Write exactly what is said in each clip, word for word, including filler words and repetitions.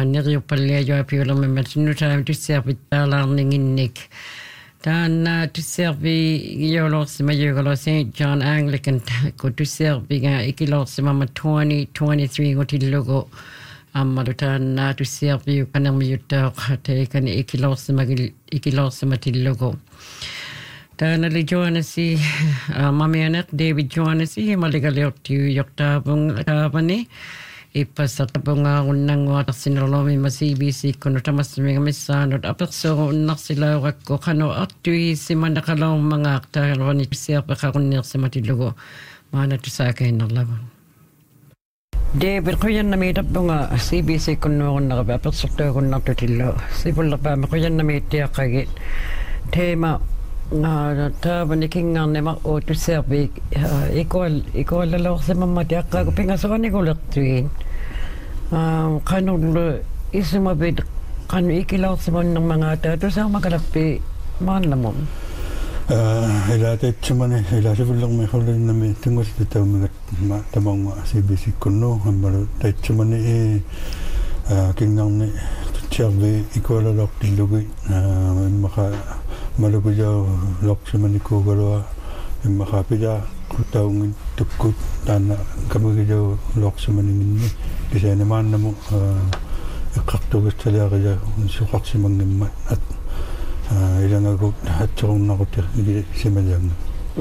neriupallia joapiolemme matsunutaan tussiarpitaalаарninginnik taanna tussiarpi joolorsima jugalo Saint John Anglican ko tussiarpiga ikilorsimama twenty twenty-three gotillugo ammalu taanna tussiarpi kanermiyuttaaq teikani ikilorsima ikilorsima tillugo taanna li Johanesi mamianek David Johanesi maligaliortiu yortaapung taapani ipasatapunga unnangua tarsinerlomi ma C B C kono tamasmiga missaanut aperso unnarsilaurakko qano artui simanaqalo mangaaqtaarvani tussiarpeqarunniirsimatilugu maana tusaakainerlavu David quyannami tappunga C B C konnuurunnarapa apersortuugunnartutillu sipullerpaama quyannami tiaqqagit teema taavani kingaarnima uutusseerpi ikual ikuallalorsimamma tiaqqaagu pingasoranikulertuin qanurlu isumapit qanu ikilorsimannermangaata tusaarmakalappi maanlamum ila tetchumani ila sivullermi hullinnami tungusti taumigat ma tamonga C B C kunnu ammalu tetchumani e kingaarni tutservi ikualalortillugi immaqa malukuja loksimani kugalua immakapija kutaungin tukkut tanna kamagija loksimani minni kisane maannamu iqqartugittaliaqija suqarsimangimma at ilangagut hatsurunnaqut simajaanga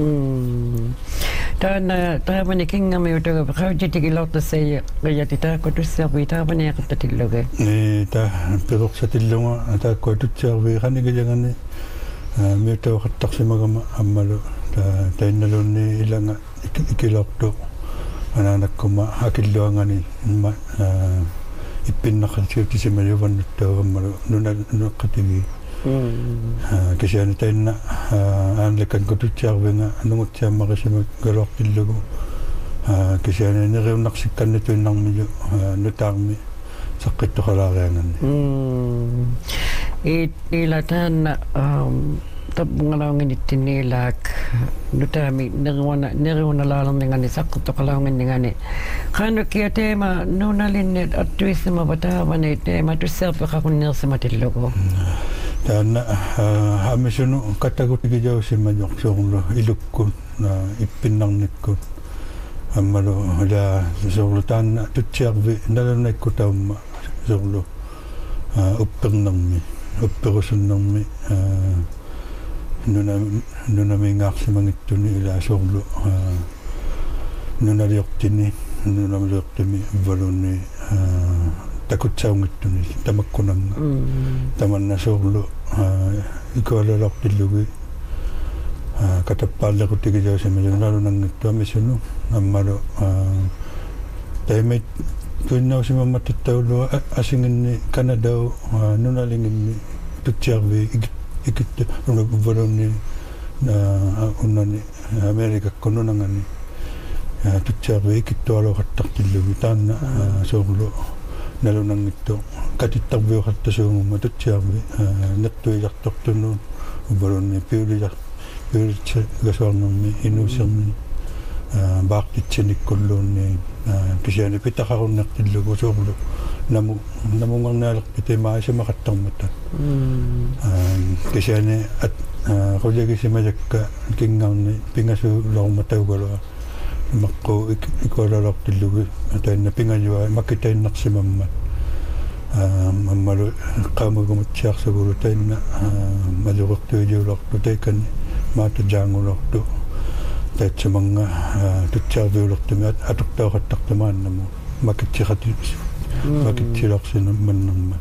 taana taavani kingami utaga qawjitigilortassai qiyatita kotusservi taavani aqattatilluge ni ta piruqsatillunga ta kotusservi qanigijangani mito qattaxsimagama ammalu tainnalunni ilanga ikilortu ananakkuma akilluangani imma ippinnaqalsiutisimajuvannuttu ammalu nuna nuqqatigi kisiani tainna aanlekan kututsiarvinga nungutsiammaqisima galortillugu kisiani neriunnaqsikkannituinnarmiju nutaarmi saqqittoqalaarianganni i ila taanna tappungalaunginittinniilaak nutaami neriuna neriunalaalerngani saqqittoqalaunginningani qanukia teema nuunalinni attuissima vataavani teema tusserpeqaqunniirsimatillugu taanna amisunu kattagutigijausimmajoq soorlu ilukku ippinnarnikku ammalu la soorlu taanna tutsiarvi nalunnaikku taumma soorlu uppernermi upperusunnermi nuna nunamiingaarsimangittuni ila soorlu nunaliortini nunamaliortimi valunni takutsaungittuni tamakkunanga tamanna soorlu ikualalortillugi katappaallerutigijausimilu nalunangittu amisunu ammalu taimait tuinnausимамматтаулу асингинни канадау нуналингинни тутсиарви икитта унакуввалунни уннани америкакку нунангани тутсиарви икиттуалуqattартиллуги таанна соорлу налунангитту катиттарвиоqattасуунгумма тутсиарви нертуилартортуну уввалунни пиулилар пиулитси гасуарнерми инуусерми baaqtitsinikkulluunni kisiani pitaqarunnertillugu soorlu namu namungarnaalerpitimaaisimaqattarmata kisiani at quligisimajakka kingaarni pingasuulormataugalua maqqu ikualalortillugu tainna pingajua makkitainnersimamma ammalu qaamagumutsiarsugulu tainna maluqertuijuulortu taikani maatajaangulortu taitsamanga tutsiarviulortumi atuqtauqattartamaannamu makitsiqati makitsilorsinam mannamma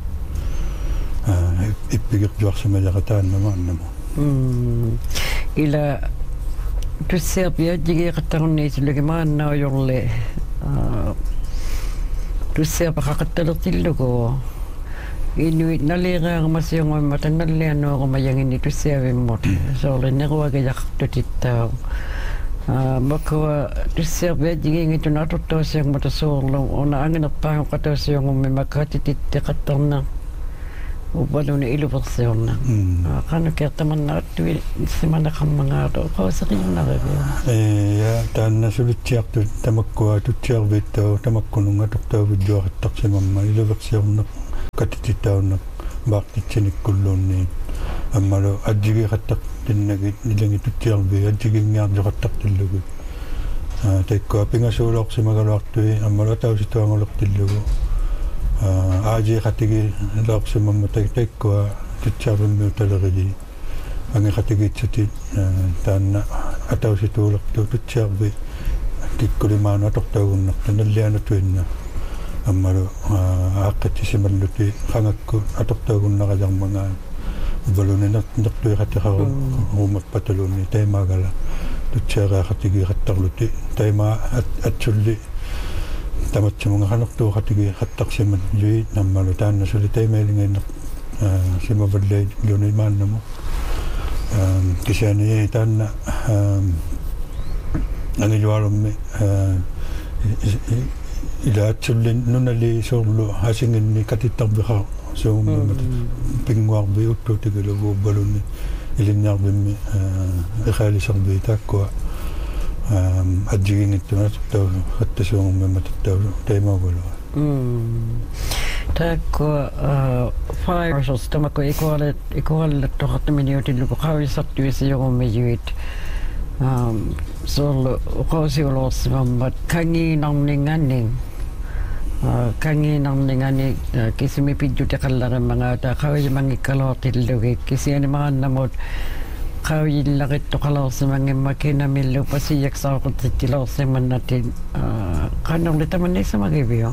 ippigirjuarsimajaqataannamaannamu ila tussiarpia jigiqattarunniisullugi maannaujorle tussiarpaqaqattalertillugu inuit naliqaarmasiungumma tannalliannuurumayanginni tussiavimmut soorli neruagajaqtutittau bakwa tussiarpia jigiingituna aturtausiungmata soorlu una anginerpaanguqatausiungummi makatititteqattarna ubaluni ilupersiorna qanu kertamanna attui simanaqammangaatu qauseqinnarivi ya taanna sulutsiartu tamakkua tutsiarviittau tamakkununga tortauvijjuaqattaqsimamma ilupersiorna katititauna baaqtitsanikkulluunni аммалу аджигиқаттартиннаги илангитутсиарби аджигингиаржоқаттартиллугу а тайккуа пингасуулоорсимагалуартуи аммалу тауситуангулертиллугу а аажиқатиги лоорсимамма тайккуа тутсиарбиммиу талерили ангиқатигитсути таанна атауситуулерту тутсиарби киккулимаана атортаагуннарта наллианатуинна аммалу ааққатсималлути қангакку атортаагуннараярмангаа балунинат нэртуиқатиқару уумаппаталуунни таймаагала тутсиараақатигиқаттарлути тайма атсулли таматсимунгақанертуоқатиги қаттарсимат юи наммалу тааннасули таймаилингиннер симаваллай лунимааннаму кисяни таанна ангилуарумми илаатсуллин нунали соорлу хасингинни катиттарбиқар сооммат пингуарби уттутигилугу балунни илинниарбимми эхаалисарби тааккуа аджигингиттунат таа хаттасууммамат таа таймаагулуа тааккуа файрсос тамако икуалет икуалет тохаттаминиутиллуку қависартуисиоруммиюит ам соорлу оқаусиулоорсимаммат кангиинарнинганнин кангиинарнингани кисими пиддутеқаллариммага таақавимангиккалуартиллуги кисианимааннамут қавиллариттоқалаарсимангимма кинамиллу пасияксаақутситтилоорсиманнати қаннерли таманнисамагивио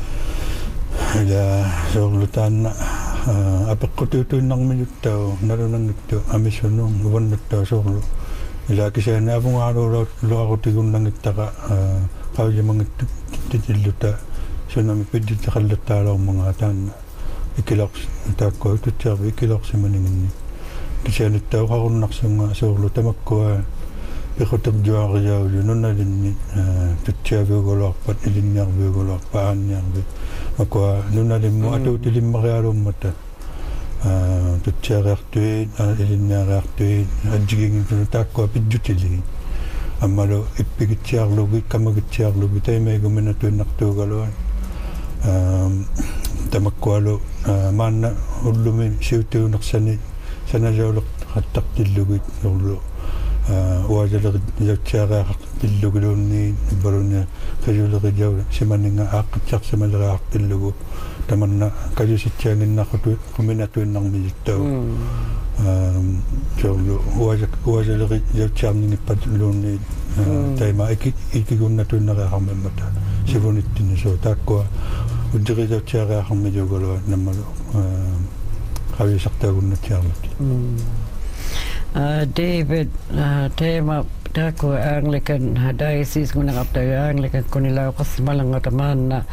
ила соорлутаанна апеққутуутуиннарминуттау налунангитту амиссуну нуваннуттау соорлу ила кисианаавунгаалуулаут луарутигуннангиттақа қавимангитту титиллута сунами пиддитеқаллаттаалаормангаа таанна икиларс тааккуа тутсиарби икиларсиманингинни кисианиттауқаруннарсунгаа соорлу тамаккуа пиқутэрдуариаулу нуналинни тутсиавиугулуарпат илинниарвиугулуарпа аанниарви макуа нуналимму атуутилиммариалууммата тутсиариартуи илинниариартуи аджигингитуну тааккуа пиддутилиги аммалу иппигитсиарлуги камагитсиарлуги таймаигумина туиннартуугалуа тамаккуалу маанна уллуми сиутиунерсани санажаулеқ хаттартиллугит нурлу уажалер явчаагаақартиллугулуунни балуна кажулерижау симанинга ааққитсарсималераартиллугу таманна кажуситсиангиннарруту куминатуиннармилиттау жолу уажак уажалери явчаарнингиппатулуунни тайма ики икигуннатуиннераахармаммата сивуниттиннисоо тааккуа уддеризавчаагаахармилугалуа наммалу қависартаагуннатсиарлути David teema taakku Anglican diocese kunaqartagu Anglican kunilauqarsimalangatamanna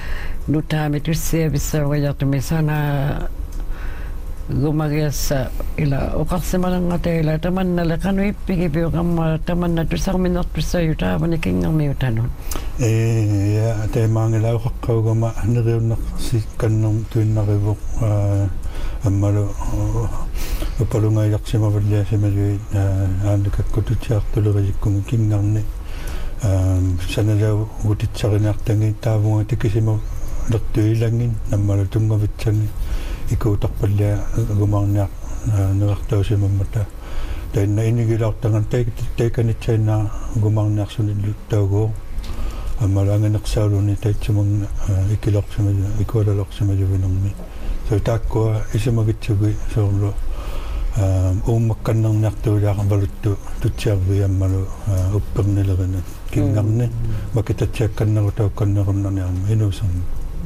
nutaamitussiavissauajartumisana gumagiassa ila uqarsimalangata ila tamanna laqanu ippigipiuqamma tamanna tusarminertussaju taavani kingermiutanun eh ya teemaangilauqaqqaugama neriunnersi kannum tuinnarivuq аммалу упалунгаяқсимаваллиасималуи аалликаккутутсиартулерисиккуми кингарни саналау гутитсаринаартанги таавунга тикисиму лертуилангин наммалу тунгавитсани икуутарпаллиа гумаарниар нерартаусимаммата таинна инигилаартанган тайканитсаинаа гумаарниарсуниллуттаагуу аммалу ангинерсаалуни таитсимагна икилорсималу икуалалорсималувинерми тааккуа исимагитсуги соорлу ууммакканнерниартуулаақарвалутту тутсиарви аммалу уппернилерина кингарни макитатсиакканнерутаукканнеруннарниарма инуусарни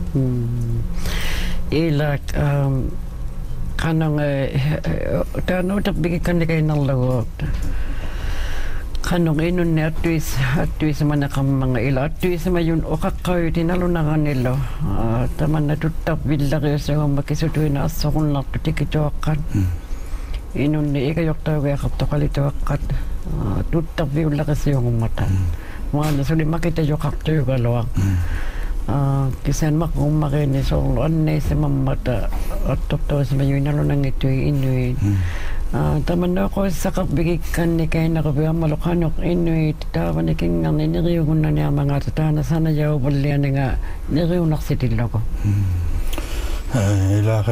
илак кананга таануутаппигикканникаиннарлагуут каннун инунни аттуис аттуисманеқарманга ила аттуисмаюн оқаққаютиналунараниллу таманна туттарвиллариусагумма кисутуина ассоруннарту тикитуаққат инунни икажортаугиақартоқалитуаққат туттарвиулларисиугуммата маана сули макитажоқартуюгалуа кисан мақуммарини соорлу аннеисимаммата аттортуисмаюиналунангиттуи иннуи таманноқуиссақарпигикканникаиннерупиаммалоқанеқ иннуит таавани кингарни нериугуннаниармангаата таана санажаупаллианинга нериунарситиллугу ила